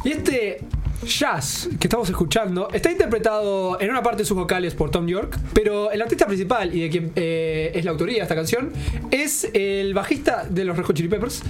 Y este jazz que estamos escuchando está interpretado en una parte de sus vocales por Thom Yorke, pero el artista principal y de quien es la autoría de esta canción es el bajista de los Red Hot Chili Peppers,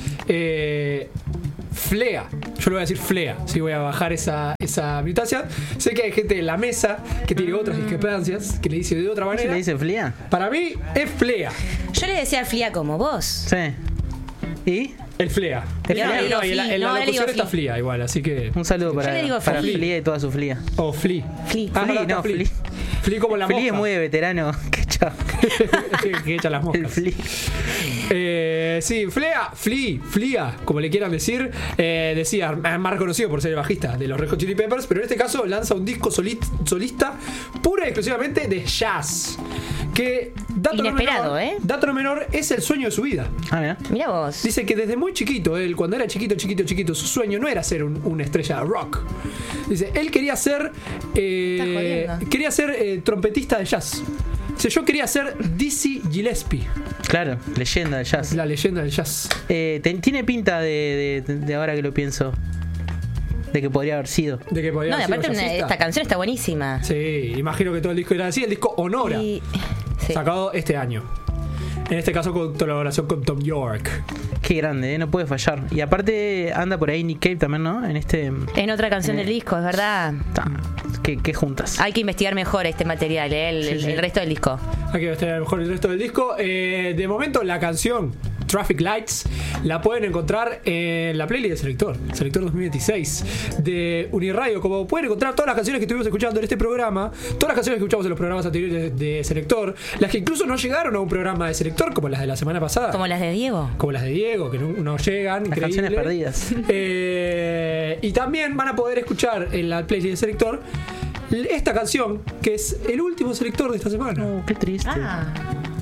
Flea. Yo le voy a decir Flea, si voy a bajar esa militancia. Sé que hay gente en la mesa que tiene otras discrepancias, que le dice de otra manera. ¿Se le dice Flea? Para mí es Flea. Yo le decía Flea como vos. Sí. ¿Y? El Flea. No, En la locución está Flea igual, así que... Un saludo Yo le digo para Flea. Flea y toda su Flea. O Flea. Flea. Flea, no, Flea. Flea como la Flea mosca. es muy de veterano. Qué chavo. que echa las moscas. El Flea. Sí, Flea, como le quieran decir, decía, más reconocido por ser el bajista de los Red Hot Chili Peppers, pero en este caso lanza un disco solista pura y exclusivamente de jazz. Que, Inesperado, dato no menor, es el sueño de su vida. Ah, mira. Mira vos. Dice que desde muy chiquito, él cuando era chiquito, su sueño no era ser una estrella de rock. Dice, él quería ser trompetista de jazz. Dice, yo quería ser Dizzy Gillespie. Claro, leyenda del jazz. La leyenda del jazz. Tiene pinta de ahora que lo pienso, de que podría haber sido. De que podía No, y haber sido aparte jazzista. esta canción está buenísima. Sí, imagino que todo el disco era así. El disco Honora, Sí. sacado este año. En este caso con colaboración con Thom Yorke. Qué grande, no puede fallar. Y aparte anda por ahí Nick Cave también, ¿no? En otra canción del disco, es verdad. ¿Qué juntas? Hay que investigar mejor este material, el resto del disco. Hay que estar mejor el resto del disco. De momento, la canción Traffic Lights la pueden encontrar en la playlist de Selector 2026 de Uniradio. Como pueden encontrar todas las canciones que estuvimos escuchando en este programa, todas las canciones que escuchamos en los programas anteriores de Selector, las que incluso no llegaron a un programa de Selector, como las de la semana pasada. Como las de Diego. Como las de Diego, que no llegan. Las increíble. canciones perdidas. Y también van a poder escuchar en la playlist de Selector esta canción, que es el último Selector de esta semana. Qué triste. Ah.